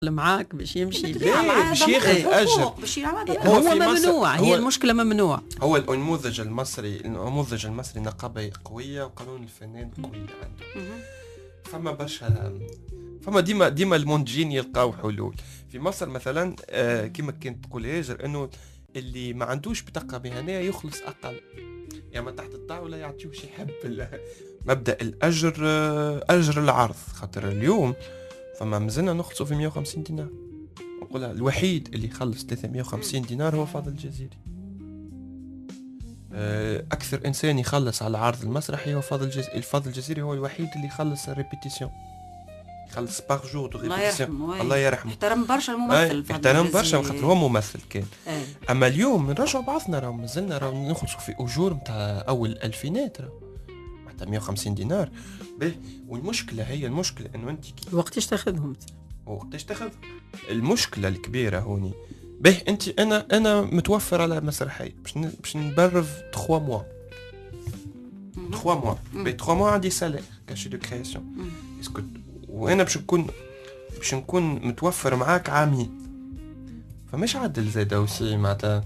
معاك باش يمشي باش ياخذ اجر هو ممنوع. هي المشكله ممنوع. هو النموذج المصري نقابه قويه وقانون الفنان قوي عنده. فما برشا ديما المنتجين يلقاو حلول. في مصر مثلا كما كنت تقول هاجر انه اللي ما عندوش بطاقه مهنيه يخلص اقل، يعني تحت الطاوله يعطيوش يحب مبدا الاجر اجر العرض. خاطر اليوم فما مازلنا نخلصوا في 150 دينار. نقولها الوحيد اللي يخلص 350 دينار هو فاضل الجزيري. اكثر انسان يخلص على العرض المسرحي هو الفاضل الجزيري هو الوحيد اللي يخلص الريبيتيسيون، يخلص باغ جور دو ريبيتيسيون. الله يرحمه. احترم برشا الممثل. احترم برشا خاطر هو ممثل كان. اما اليوم نرجعوا بعضنا راهو مازلنا راهو نخلصوا في اجور نتاع اول الالفينات حتى 150 دينار. والمشكله انه انت وقتاش تاخذهم المشكله الكبيره هوني. انت انا متوفر على مسرحيه باش نبرف 3 موا 3 موا عندي سالير كاشي دو كرياسيون. اسكو وانا باش نكون متوفر معاك عامين، فمش عادل زاده اوسي معناتها.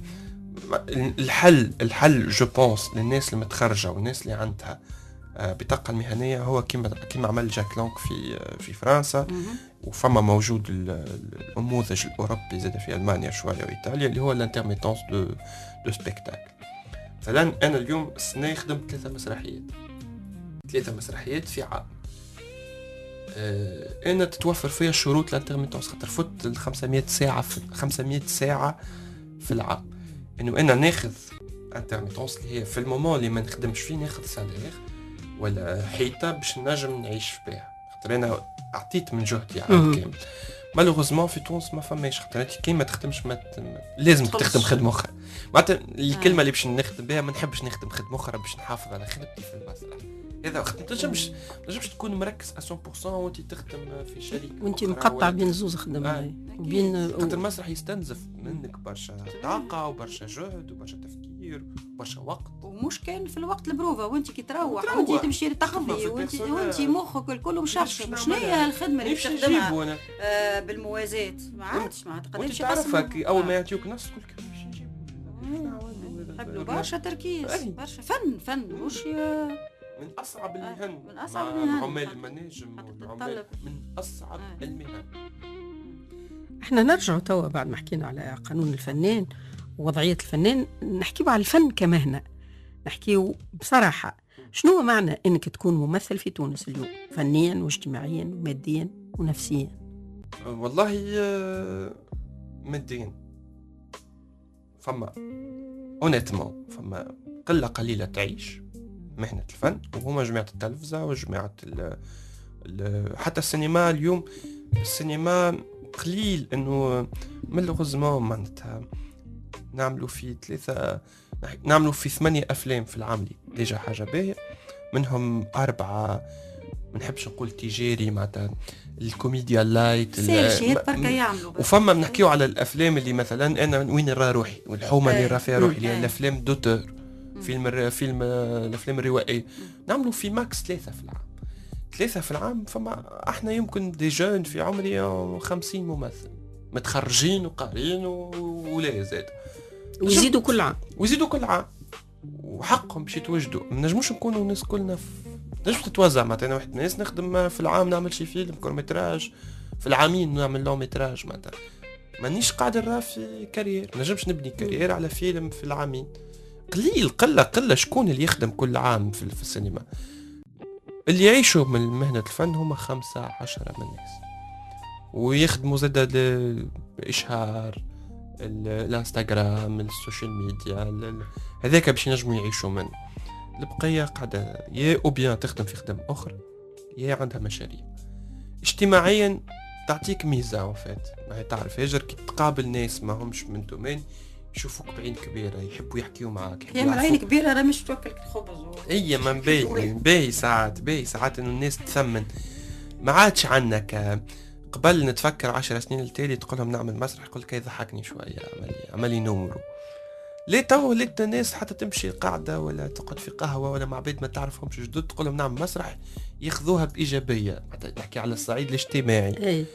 الحل جو بونس للناس المتخرجه والناس اللي عندها بطاقة المهنية هو كما عمل جاك لونك في فرنسا. وفما موجود النموذج الأوروبي زاد في ألمانيا شوية وإيطاليا اللي هو الانترميتونس دو سبيكتاكل. مثلا أنا اليوم السنة خدمت 3 مسرحيات في عام. أنا تتوفر فيها شروط الانترميتونس خاطر فوت 500 ساعة في العام. إنه أنا ناخذ انترميتونس اللي هي في المومون اللي ما نخدمش فيه ناخذ سالير ولا حيطة باش نجم نعيش فيها. خاطر انا اعطيت من جهدي عام كامل. مالوغوزمون في تونس ما فماش. خاطر انت كي ما تخدمش لازم تخدم خدمه اخرى. معناتها الكلمه اللي باش نخدم بها ما نحبش نخدم خدمه اخرى باش نحافظ على خدمتي في المسرح. اذا تنجمش تكون مركز 100% وانت تخدم في شركه وانت مقطع بين زوز خدمه وبين خاطر المسرح يستنزف منك برشا طاقه وبرشا جهد وبرشا تفكير وبرشا وقت. ومش كان في الوقت البروفا وانت كي تروح وانت تمشي تقضي وانت مخك الكل مشرشر. شنو هي الخدمه اللي تخدمها بالموازاه؟ ما عادش تقدرش تعرفك اول ما يعطيوك نص تقول لك باش نجيب حبلوا برشا تركيز برشا فن مش من أصعب المهن. عمال المناجم من أصعب المهن. احنا نرجع توا بعد ما حكينا على قانون الفنان ووضعية الفنان نحكيو على الفن كمهنة. نحكيو بصراحة شنو معنى انك تكون ممثل في تونس اليوم فنيا واجتماعيا وماديا ونفسيا؟ والله ماديا فما اونيتمون فما قلة قليلة تعيش مهنة الفن وهما جماعة التلفزة وجماعة حتى السينما. اليوم السينما قليل انه مالوغوزمون معناتها نعملوا في 8 افلام في العام ديجا حاجة باهية. منهم 4 ما نحبش نقول تجاري معناتها الكوميديا اللايت وفما بنحكيو على الافلام اللي مثلا انا وين نرى روحي والحومة اللي نرى فيها روحي اللي هي الافلام دوتور فيلم الافلام الروائيه. نعملوا في ماكس 3 في العام. فما احنا يمكن دي جون في عمري 50 ممثل متخرجين وقارين ولا زاد ويزيدوا كل عام وحقهم باش يتوجدوا. ما نجموش نكونوا الناس كلنا نجم تتوزع مثلا واحد الناس نخدم في العام نعمل شي فيلم كورميتراج في العامين نعمل لون ميتراج مثلا. مانيش قادر في كارير نجمش نبني كارير على فيلم في العامين. قليل قلة شكون اللي يخدم كل عام في السينما. اللي يعيشوا من مهنة الفن هم 5-10 من الناس ويخدموا زادة الإشهار الانستغرام السوشيال ميديا هذاك باش ينجموا يعيشوا منه. البقية قاعدة يا أو بيان تخدم في خدمة أخرى يا عندها مشاريع اجتماعيا تعطيك ميزة وفات. ما تعرف هاجر كي تقابل ناس ما همش من دومين يشوفوك بعين كبيرة يحبوا يحكيوا معاك. هي من عين كبيرة أنا مش توكل الخبز هي من باهي ساعات إنه الناس تثمن. ما عادش عنك قبل نتفكر 10 سنين التالي تقولهم نعمل مسرح يقول لك يضحكني شوية عملي نمرو. ليه تو لقيت الناس حتى تمشي قاعدة ولا تقعد في قهوة ولا مع بيت ما تعرفهمش جدد تقولهم نعمل مسرح ياخذوها بإيجابية. نحكي على الصعيد الاجتماعي.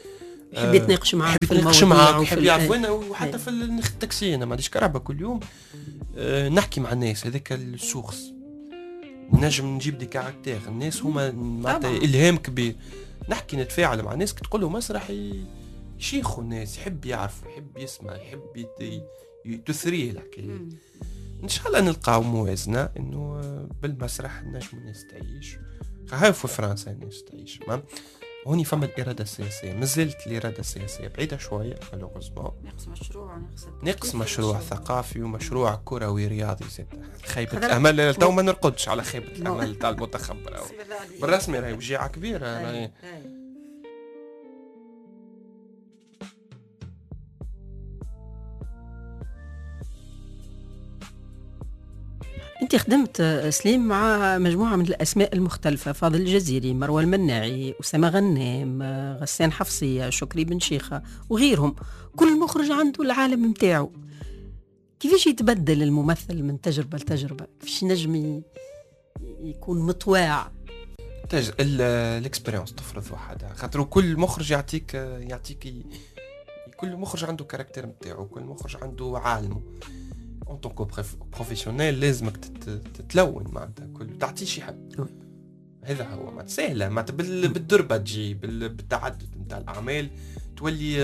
يحب يتناقش معاك في يتناقش الموضوع معاك، يحب يعرف وين. وحتى في التاكسي انا ما عنديش كهرباء كل يوم، نحكي مع الناس، هذاك السورس نجم نجيب دي كاركتير. الناس هما معناتها الهام كبير، نحكي نتفاعل مع الناس. تقول له مسرح يشيخوا الناس، يحب يعرف، يحب يسمع، يحب تثريه الحكايه. ان شاء الله نلقاو موازنه انه بالمسرح نجم الناس تعيش. هاي في فرنسا الناس تعيش هوني فما الإرادة السياسية، مازالت الإرادة السياسية بعيدة شوية مالوغوزمون. نقص مشروع ثقافي ومشروع كروي رياضي زاد. خيبة الأمل تو ما نرقدش على خيبة الأمل تاع المنتخب بالرسمي، راهي وجيعة كبيرة. انت خدمت سليم مع مجموعة من الأسماء المختلفة، فاضل الجزيري، مروى المناعي، أسامة غنام، غسان حفصية، شكري بن شيخة وغيرهم. كل مخرج عنده العالم متاعه. كيفاش يتبدل الممثل من تجربة لتجربة؟ كيفاش نجم يكون مطواع؟ الاكسبيرينس تفرض وحدها، خاطر كل مخرج يعطيك كل مخرج عنده كاركتير متاعه، كل مخرج عنده عالمه. ان طونكو بروفيسيونيل لازمك تتلون معناتها، كل تعطي شي حد. هذا هو معناتها سهله، معناتها بالدربه تجي بالتعدد نتاع الاعمال تولي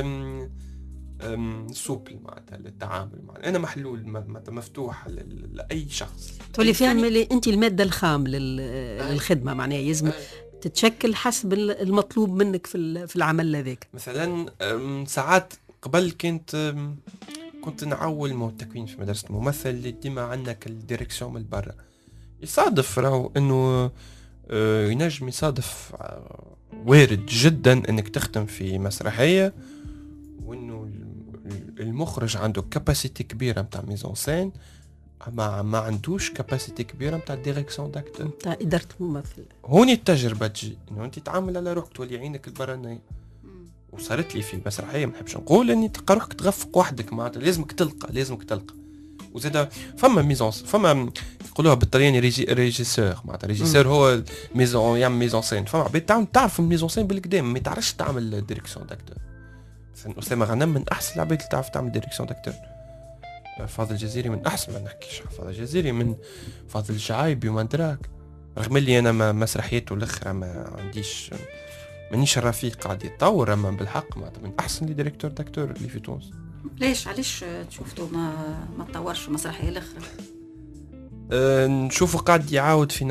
سوبل معناتها للتعامل. معناتها انا محلول معناتها مفتوح لاي شخص. تولي فاهم اللي انت الماده الخام للخدمه، معناها يلزم تتشكل حسب المطلوب منك في العمل هذاك. مثلا ساعات قبل كنت نعول التكوين في مدرسة الممثل اللي ديما عندنا الديريكسيون من برا. يصادف راهو انه ينجم يصادف وارد جدا انك تخدم في مسرحية وانه المخرج عنده كاباسيتي كبيرة متاع ميزون سين، ما عندوش كاباسيتي كبيرة متاع ديريكسيون داكتور، متاع إدارة الممثل. هوني التجربة تجي انه انت تعامل على روحك، تولي عينك البرانية. وصارت لي في مسرحيه ما نحبش نقول اني تلقى روحك تغفق وحدك، معناتها لازمك تلقى وزاد فما ميزون، فما يقولوها بالطلياني ريجيسور، معناتها ريجيسور هو ميزون يعمل ميزون سين. فما عباد تعرف الميزون سين بالقدام، ما تعرفش تعمل ديريكسيون داكتور. مثلا اسامه غنم من احسن العباد اللي تعرف تعمل ديريكسيون داكتور. فاضل الجزيري من احسن، ما نحكيش فاضل الجزيري، من فاضل الشعايبي وما دراك، رغم اللي انا مسرحيته الاخرى ما عنديش، مانيش الرفيق قاعد يتطور، اما بالحق معناتها من احسن لي ديريكتور داكتور اللي في تونس. علاش شفتوا ما تطورش في المسرحيه الاخرى؟ نشوفه قاعد يعاود في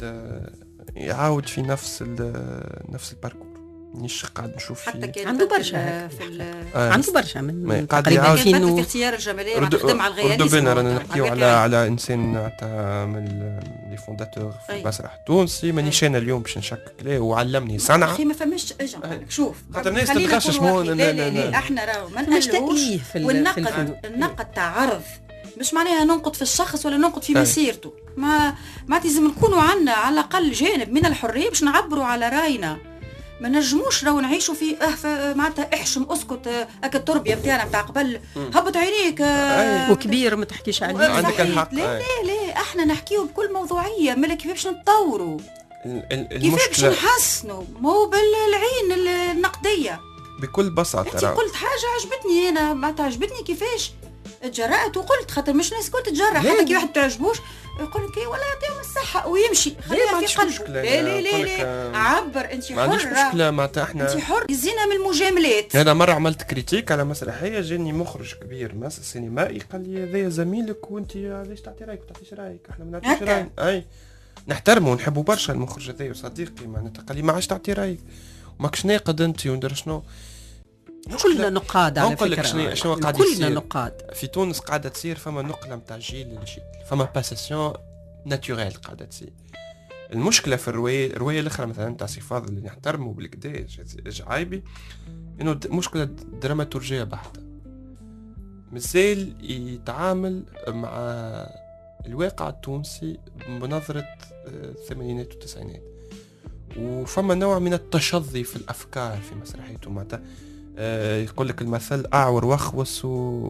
نفس الباركور. مانيش قاعد نشوف حتى عنده برشا عنده برشا من قاعد يعاود في اختيار الجماليه مع تخدم على الغياليس. رانا نحكيو على انسان تاع من لي فونداتور في المسرح التونسي. مانيش انا اليوم باش نشكك ليه، وعلمني صنعه. اخي ما فماش شوف خاطر الناس تتخش شمون. لا احنا راهو ما نقولوش. والنقد تاع عرض مش معناها ننقد في الشخص ولا ننقد في مسيرته. ما لازم نكونوا عنا على الاقل جانب من الحريه باش نعبروا على راينا. ما نجموش راهو نعيشوا في معناتها احشم اسكت هكا التربيه نتاعنا نتاع قبل هبط عينيك وكبير ما تحكيش عليه. عندك الحق. لا احنا نحكيو بكل موضوعيه، مالك كيفاش نتطوروا، كيفاش نحسنوا، مو بالعين النقديه. بكل بساطه انت قلت حاجه عجبتني، انا ما تعجبتني كيفاش تجرأت وقلت، خاطر مش ناس كل تتجرأ، حتى كي واحد تعجبوش يقول لك ولا يعطيهم الصحه ويمشي، خليها في قلبه. لا عبر، انت حره، ما عنديش مشكله معناتها احنا انت حر. يزينا من المجاملات. انا مره عملت كريتيك على مسرحيه، جاني مخرج كبير سينمائي قال لي هذا زميلك وانت علاش تعطي رايك وتعطيش رايك، احنا ما نعطيش رايك. اي نحترمه ونحبه برشا المخرج هذا وصديقي، معناتها قال لي ما عادش تعطي رايك وماكش ناقد انت وندير شنو. كلنا نقاد على فكرة، شنو قاعد كلنا يصير نقاد في تونس، قاعدة تصير فما نقلة متاع جيل لجيل، فما باساسيون ناتوريل قاعدة تصير. المشكلة في الرواية الأخرى مثلا تاع سي فاضل اللي نحترمه بالكدا جعايبي، إنه مشكلة دراماتورجية بحتة، مازال يتعامل مع الواقع التونسي بنظرة الثمانينات والتسعينات، وفما نوع من التشظي في الأفكار في مسرحيته. معناتها يقول لك المثل أعور وأخوس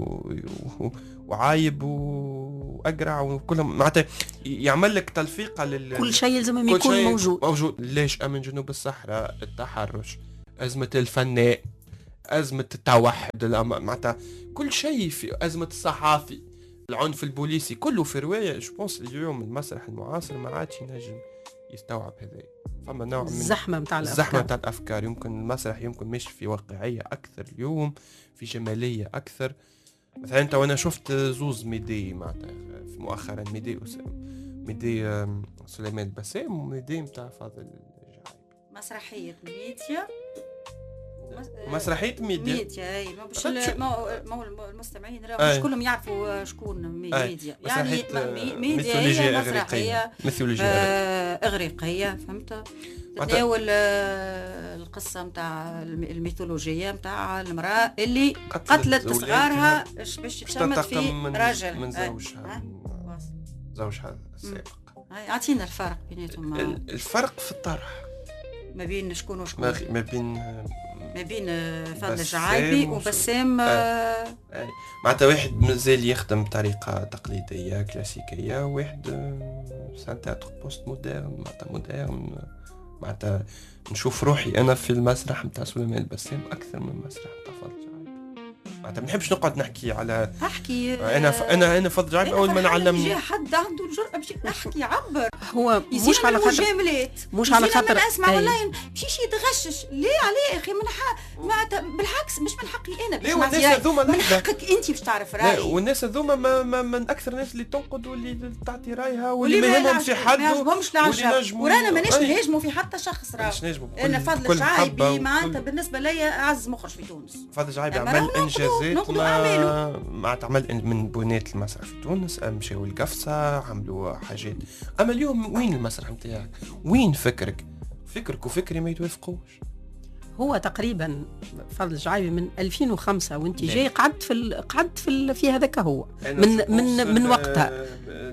وعايب وأقرع وكلهم، معناتها يعمل لك تلفيقة كل شيء لازم يكون موجود. ليش أمن جنوب الصحراء، التحرش، أزمة الفناء، ازمه التوحد، معناتها كل شيء في ازمه الصحافي، العنف البوليسي، كله في روايه. جو بونس اليوم المسرح المعاصر ما عادش ينجم يستوعب هذا. فما نوع من الزحمه نتاع الافكار. يمكن المسرح يمكن مش في واقعيه اكثر اليوم، في جماليه اكثر. مثلا انت وانا شفت زوز ميدي معناتها في مؤخرا، ميدي سليمان البسام وميدي نتاع فاضل الجعيبي، مسرحيه ميديا مسرحيه ميديا اي ما المستمعين مش كلهم يعرفوا شكون ميديا، يعني ميديا هي مسرحيه ميثولوجيه اغريقيه، فهمت؟ تتناول القصه نتاع الميثولوجيه نتاع المراه اللي قتلت صغارها باش تشمت في راجل من زوجها السابق. اعطينا الفرق بيناتهم. الفرق في الطرح ما بين شكون وشكون، ما بين فاضل الجعايبي وبسام. معناتها واحد مازال يخدم بطريقه تقليديه كلاسيكيه، وواحد سانتاتر بوست مودرن، معناتها مودرن. معناتها نشوف روحي انا في المسرح نتاع سليمان البسام اكثر من المسرح نتاع فاضل الجعايبي. معناتها ما نحبش نقعد نحكي على انا فاضل الجعايبي. اول ما نعلمني جا حد عنده الجرأة باش نحكي يعبر، هو مش على خاطر مش على خاطر اسمع والله مشي يتغشش ليه عليه اخي. بالعكس مش من حقي انا باش من حقك انت باش تعرف رايي. والناس هذوما من اكثر الناس اللي تنقد واللي تعطي رايها واللي ما يهمهمش حد ورانا ماناش نهاجموا في حتى شخص. انا فاضل الجعايبي معناتها بالنسبه لي اعز مخرج في تونس. فاضل الجعايبي عمل انجازات ما تعمل من بنات المسرح في تونس، مشاو القفصه عملوا حاجات. اما اليوم وين المسرح نتاعك؟ وين فكرك وفكري ما يتوافقوش. هو تقريبا فاضل الجعايبي من 2005 وانت جاي قعدت في هذاك. هو من وقتها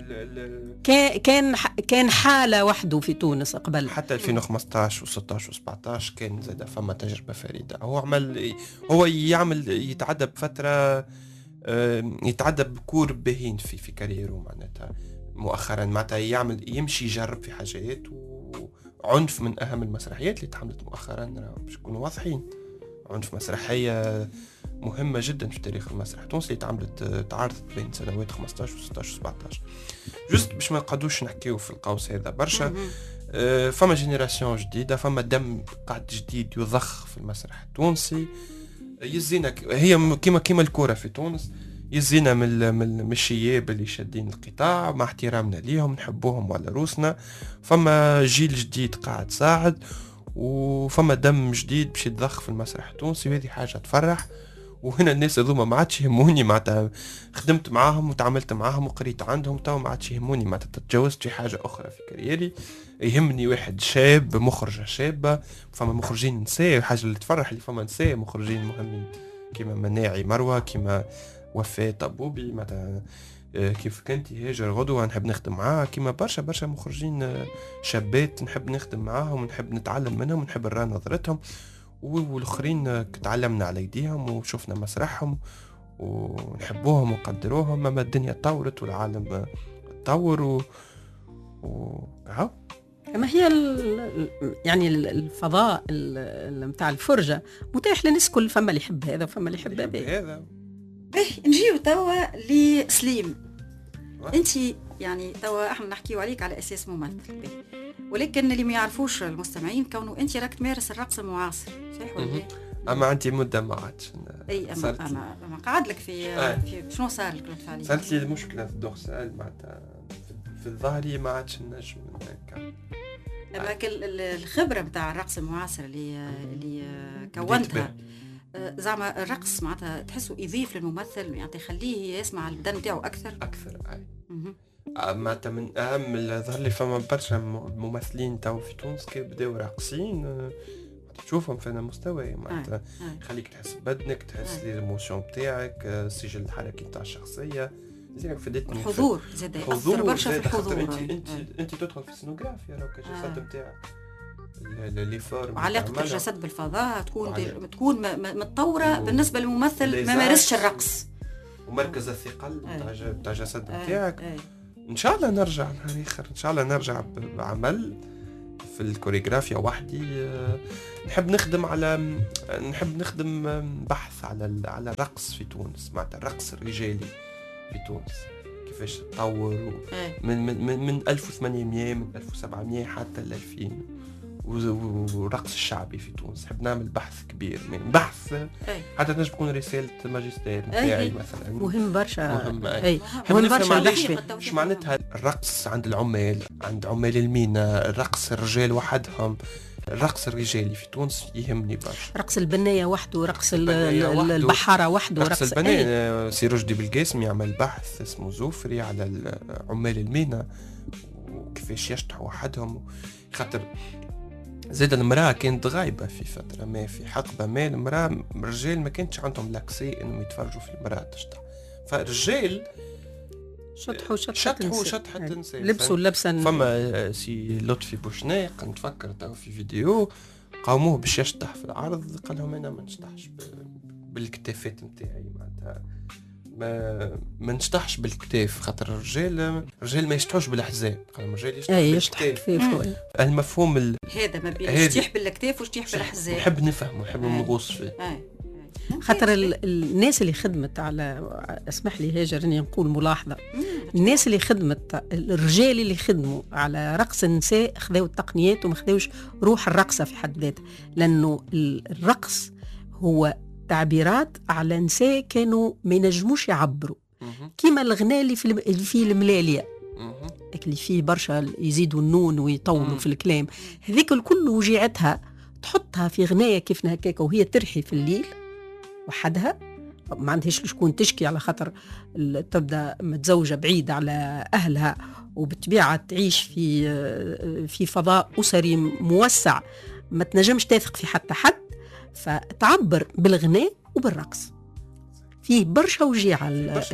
كان حاله وحده في تونس قبل. حتى 2015 و16 و17 كان زاد فما تجربه فريده. هو يتعدى بفتره، يتعدى بكور باهين في كاريره. معناتها مؤخرا معناتها يمشي يجرب في حاجات. وعنف من اهم المسرحيات اللي تعملت مؤخرا، باش نكونوا واضحين. عنف مسرحيه مهمه جدا في تاريخ المسرح التونسي اللي تعرضت بين سنوات 15 و16 و17. جست باش ما نقعدوش نحكيو في القوس هذا برشا. فما جينيراسيون جديده، فما دم قاعد جديد يضخ في المسرح التونسي. يزينا هي كيما الكرة في تونس، يزينا من الشياب اللي شادين القطاع، مع احترامنا ليهم نحبوهم وعلى روسنا. فما جيل جديد قاعد ساعد، وفما دم جديد باش يتضخ في المسرح التونسي، وهذه حاجة تفرح. وهنا الناس هذوما ما عادش يهموني، معناتها خدمت معاهم وتعاملت معاهم وقريت عندهم، تو ما عادش يهموني معناتها تجاوزت في حاجة أخرى في كاريري. يهمني واحد شاب، مخرجة شابة. فما مخرجين نساء، الحاجة اللي تفرح اللي فما نساء مخرجين مهمين كيما مناعي مروة، كيما وفاة طبوبي، معناتها كيف كنتي هاجر غدوة نحب نخدم معاها، كيما برشا مخرجين شابات نحب نخدم معاهم ونحب نتعلم منهم ونحب نرى نظرتهم. والاخرين تعلمنا على ايديهم وشفنا مسرحهم ونحبوهم ونقدروهم. اما الدنيا تطورت والعالم تطور كما هي يعني الفضاء نتاع الفرجه متاح للناس كل. فما اللي يحب هذا وفما اللي يحب هذا. نجيو توا لسليم. انت يعني توا احنا نحكيو عليك على اساس ممثل، ولكن اللي ما يعرفوش المستمعين كونه انت راك تمارس الرقص المعاصر، صحيح ولا لا؟ اما انت مده ما عادش. اي اما قعد لك في شنو صار لك بالفعل؟ صارت لي المشكله في الدوخسال معناتها في الظهري ما عادش نجم هكا. اما الخبره نتاع الرقص المعاصر اللي كونتها، زعما الرقص معناتها تحسه يضيف للممثل، يعني يخليه يسمع البدن نتاعو اكثر اي. معناتها من اهم ظهر لي فما برشا ممثلين تو في تونس كي بداو راقصين تشوفهم في المستوى، معناتها يخليك تحس بدنك، تحس الايموشن تاعك، السجل الحركي تاع الشخصيه. زين فدتني الحضور زاد يأثر برشا في الحضور. انت تدخل في السينوغرافيا راك الجسد نتاعك اللي فار وعلاقه الجسد بالفضاء تكون متطوره بالنسبه للممثل ما مارسش الرقص. ومركز الثقل تاع الجسد نتاعك. ان شاء الله نرجع نهار اخر، ان شاء الله نرجع بعمل في الكوريغرافيا وحدي. نحب نخدم بحث على الرقص في تونس، معناتها الرقص الرجالي في تونس كيفاش تطور من 1800 من 1700 حتى ل 2000، والرقص الشعبي في تونس. نحب نعمل بحث كبير، من بحث حتى تنجم تكون رسالة ماجستير نتاعي مثلا. مهم برشا. مهم برشا. مش معناتها الرقص عند العمال، عند عمال المينا، الرقص الرجال وحدهم. الرقص الرجالي في تونس يهمني برشا. رقص البنية وحده، رقص البحارة وحده، رقص البنية. سي رشدي بالقاسم يعمل بحث اسمه زوفري على عمال المينا وكيفاش يشطحوا وحدهم. خاطر زاد المرأة كانت غايبة في فترة ما، في حقبة ما المرأة الرجال ما كانتش عندهم لاكسي انهم يتفرجوا في المرأة تشطح. فالرجال شطحوا النساء، لبسوا لبسا. فما سي لطفي بوشناق نتفكر تو في فيديو قاوموه باش يشطح في العرض، قال لهم انا ما نشطحش بالكتافات نتاعي، معناتها ما نشطحش بالكتاف. خاطر الرجال ما يشطحوش بالحزام، قال الرجال يشطح بالكتاف. المفهوم هذا ما بين يشطح بالكتاف ويشطح بالحزام نحب نفهمه، نحب نغوص فيه. خاطر الناس اللي خدمت على، اسمح لي هاجر اني نقول ملاحظه، الناس اللي خدمت، الرجال اللي خدموا على رقص النساء خذوا التقنيات وما خذوش روح الرقصه في حد ذاتها، لانه الرقص هو تعبيرات على نساء كانوا ما ينجموش يعبروا، كيما الغناء اللي في الملاليه اللي فيه برشا يزيدوا النون ويطولوا في الكلام، هذيك الكل وجيعتها تحطها في غنايه كيف هكاك وهي ترحي في الليل وحدها، ما عندهاش شكون تشكي، على خاطر تبدا متزوجه بعيد على اهلها وبالطبيعه تعيش في فضاء اسري موسع، ما تنجمش تثق في حتى حد، فتعبر بالغناء وبالرقص. فيه برشا وجيعة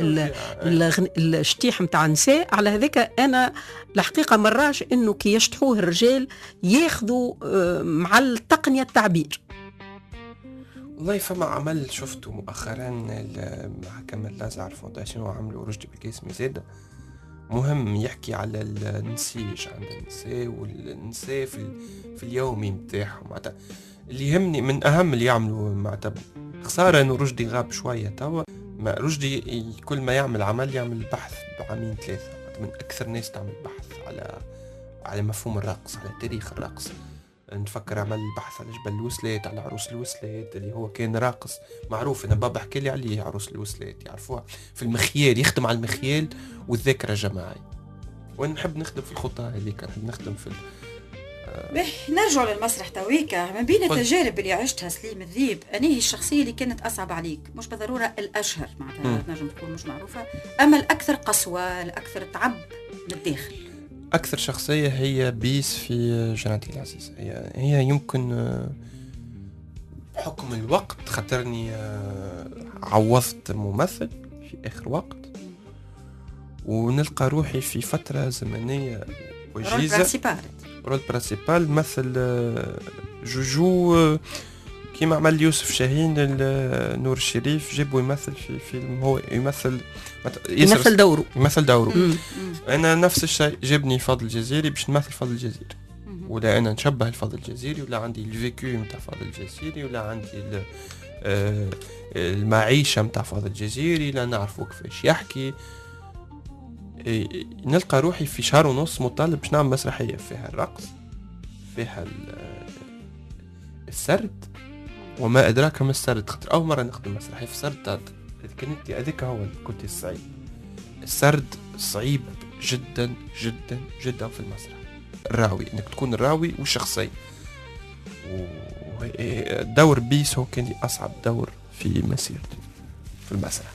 الشتيح متاع النساء. على هذاك أنا الحقيقة مراش إنه كي يشتحوه الرجال ياخذوا مع التقنية التعبير. والله فما عمل شفته مؤخرا مع كمال لازعر فونداسيون عملوا رشدي بالقاسم زادة، مهم يحكي على النسيج عند النساء والنساء في اليومي متاعهم. اللي يهمني من أهم اللي يعملوا، معناتها خسارة إنه رشدي غاب شوية توا. ما رشدي كل ما يعمل عمل يعمل بحث بعامين ثلاثة، من أكثر ناس تعمل بحث على مفهوم الرقص، على تاريخ الرقص. نفكر عمل بحث على جبل الوسلات، على عروس الوسلات اللي هو كان راقص معروف. أنا بابا حكى لي عليه عروس الوسلات، يعرفوها في المخيال، يخدم على المخيال والذاكرة الجماعي. وأنا نحب نخدم في الخطة هذه، نحب نخدم في نرجع للمسرح تويكا. من بين التجارب اللي عشتها سليم الذيب، أنا هي الشخصية اللي كانت أصعب عليك، مش بالضرورة الأشهر معناتها نجم تكون مش معروفة، أما الأكثر قسوة، الأكثر تعب من الداخل؟ أكثر شخصية هي بيس في جناتي العزيز. هي يمكن بحكم الوقت، خاطرني عوضت ممثل في آخر وقت، ونلقى روحي في فترة زمنية وجيزة. رول برانسيبال مثل جوجو كيما عمل يوسف شاهين نور الشريف، جابوا يمثل في فيلم، هو يمثل دوره. انا نفس الشيء جابني فضل الجزيري باش نمثل فضل الجزيري، ولا انا نشبه الفضل الجزيري، ولا عندي الفيكو نتاع فضل الجزيري، ولا عندي المعيشه نتاع فضل الجزيري، لا نعرفوا كيفاش يحكي. نلقى روحي في شهر ونص مطالب باش نعمل مسرحيه فيها الرقص، فيها السرد، وما ادراك ما السرد. خاطر اول مره نخدم مسرحيه في السرد كانت هذاك هو كنت الصعيب. السرد صعيب جدا جدا جدا في المسرح، الراوي انك تكون الراوي والشخصيه. ودور بيس هو كان لي اصعب دور في مسيرتي في المسرح.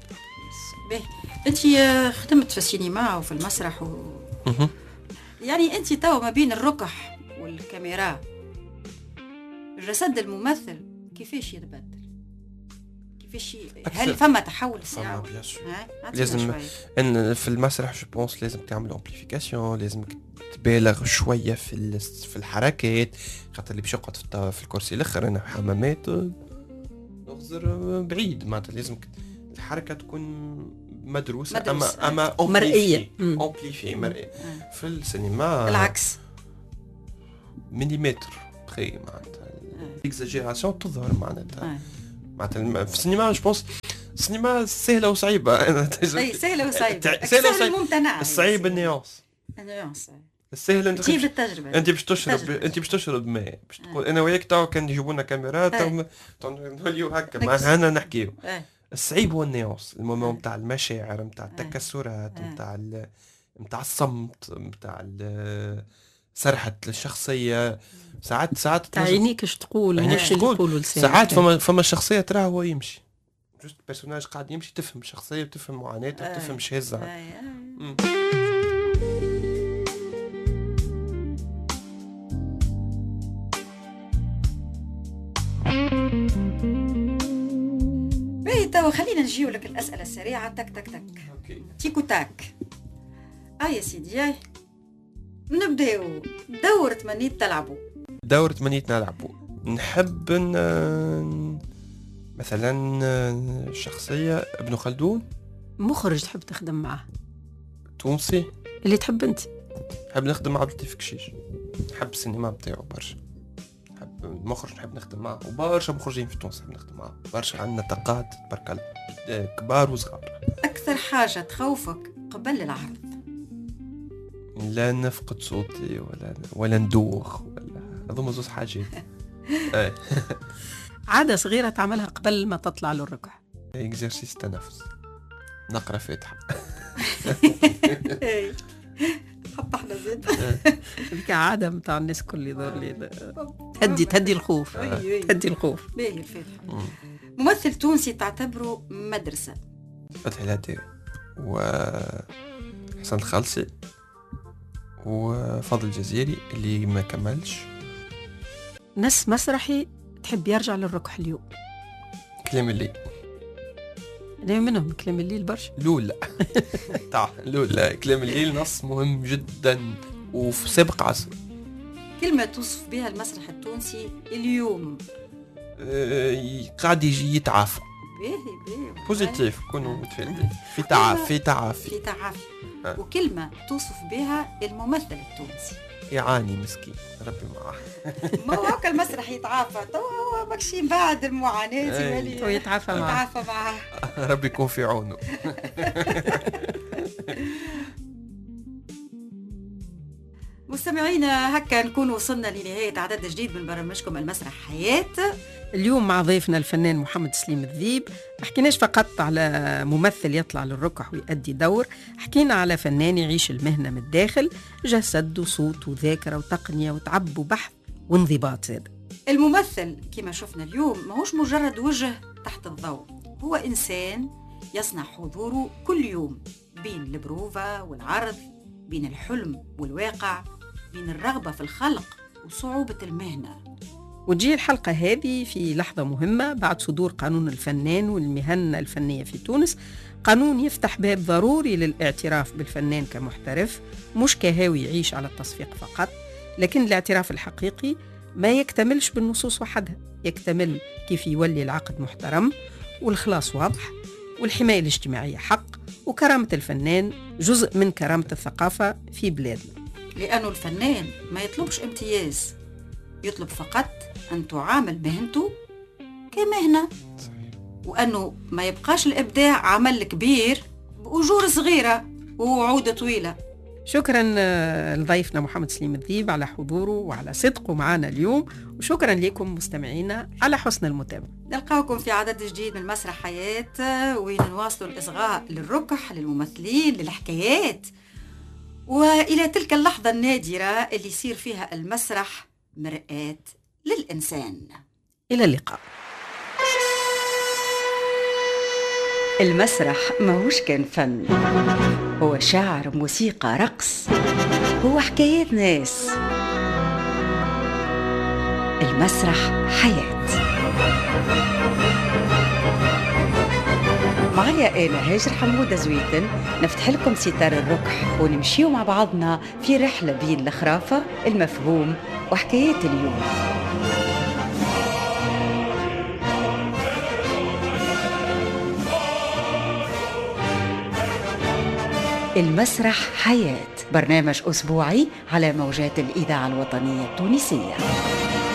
انت خدمت في السينما وفي المسرح يعني انت تو ما بين الركح والكاميرا، الجسد الممثل كيفاش يتبدل؟ كيفاش هل فما تحول ساعة؟ لازم ان في المسرح جو بونس لازم تعمل امبليفيكاسيون، لازم تبالغ شويه في الحركات، خاطر اللي باش يقعد في الكرسي الاخر انا حمامات نغزر بعيد، معناتها لازم الحركه تكون مدروسة أما مرئية. مرئية. في السينما العكس، مليمتر بخي معناتها الاكزاجيراسيون تظهر معناتها في السينما جو بونس السينما سهله وصعيبه. سهله وصعيبه. سهله وممتنعه. الصعيب النيونس. السهل انت تجيب التجربه. انت باش تشرب ماء باش تقول انا وياك تو كان يجيبوا لنا كاميرات نوليو هكا معنا نحكيو. الصعيب هو النيونس، المومون نتاع المشاعر، نتاع التكسرات، نتاع الصمت، نتاع سرحه الشخصيه. ساعات تعينيك اش تقول مش تقولوا ساعات فما الشخصيه تراه هو يمشي جوست بيرسوناج قاعد يمشي، تفهم الشخصيه، تفهم معاناتها، تفهم شهزها. توا خلينا نجيو لك الأسئلة السريعة. تك تك تك تيكو تاك. يا سيدي نبداو. دور تمنيت تلعبوا. دور تمنيت نلعبوا نحب مثلا شخصية ابن خلدون. مخرج تحب تخدم معه تونسي اللي تحب انت؟ نحب نخدم مع عبد اللطيف كشيش، نحب السينما بتاعه برشا، نحب المخرج نحب نخدم معه، وبرشا مخرجين في تونس نحب نخدم معه برشا، عندنا طاقات تبارك الله كبار وصغار. أكثر حاجة تخوفك قبل العرض؟ لا نفقد صوتي ولا ندوخ ولا هذوما زوز حاجات. عادة صغيرة تعملها قبل ما تطلع له الركع؟ اكزرسيس تنفس، نقرأ فاتحة. حط احنا زين. هذيك عادة متاع الناس كل يدور لي تهدي الخوف. تهدي الخوف. باهي الفاتحة. ممثل تونسي تعتبره مدرسة؟ فتحي الهداوي وحسن الخالصي وفضل الجزيري اللي ما كملش. ناس مسرحي تحب يرجع للركح اليوم؟ كلام الليل. أنا منهم كلام الليل برشا. لولا لولا كلام الليل نص مهم جدا وفي سابق عصر. كلمة توصف بها المسرح التونسي اليوم؟ قاعد يجي يتعافى. باهي بوزيتيف، كونوا متفائلين. في تعافي. وكلمة توصف بها الممثل التونسي؟ يعاني مسكين ربي معاه. ما هو هكا المسرح يتعافى تو هو ماكشي بعد المعاناة مالي تو يتعافى معاه. ربي يكون في عونه. مستمعينا هكا نكون وصلنا لنهاية عدد جديد من برنامجكم المسرح حياة. اليوم مع ضيفنا الفنان محمد سليم الذيب ما حكيناش فقط على ممثل يطلع للركح ويؤدي دور، حكينا على فنان يعيش المهنة من الداخل، جسد وصوت وذاكرة وتقنية وتعب وبحث وانضباط زاد. الممثل كما شفنا اليوم ماهوش مجرد وجه تحت الضوء، هو إنسان يصنع حضوره كل يوم بين البروفا والعرض، بين الحلم والواقع، بين الرغبة في الخلق وصعوبة المهنة. وتجي الحلقة هذه في لحظة مهمة بعد صدور قانون الفنان والمهن الفنية في تونس، قانون يفتح باب ضروري للاعتراف بالفنان كمحترف، مش كهاوي يعيش على التصفيق فقط، لكن الاعتراف الحقيقي ما يكتملش بالنصوص وحدها، يكتمل كيف يولي العقد محترم والخلاص واضح والحماية الاجتماعية حق، وكرامة الفنان جزء من كرامة الثقافة في بلادنا. لأنه الفنان ما يطلبش امتياز، يطلب فقط أن تعامل مهنته كمهنة، وأنه ما يبقاش الإبداع عمل كبير بأجور صغيرة ووعود طويلة. شكرا لضيفنا محمد سليم الذيب على حضوره وعلى صدقه معنا اليوم، وشكرا لكم مستمعينا على حسن المتابعة. نلقاكم في عدد جديد من مسرح حياة، وين نواصلوا الإصغاء للركح، للممثلين، للحكايات، وإلى تلك اللحظة النادرة اللي يصير فيها المسرح مرآة للإنسان. إلى اللقاء. المسرح ماهوش كان فن، هو شعر، موسيقى، رقص، هو حكايات ناس. المسرح حياة. معايا أنا هاجر حمودة زويتن نفتح لكم ستار الركح ونمشيو مع بعضنا في رحلة بين الخرافة، المفهوم وحكايات اليوم. المسرح حياة. برنامج أسبوعي على موجات الإذاعة الوطنية التونسية.